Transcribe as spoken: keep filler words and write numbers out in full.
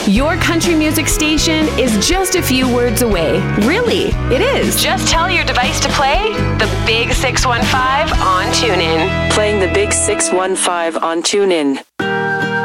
Your country music station is just a few words away. Really, it is. Just tell your device to play the Big six one five on TuneIn. Playing the Big six one five on TuneIn.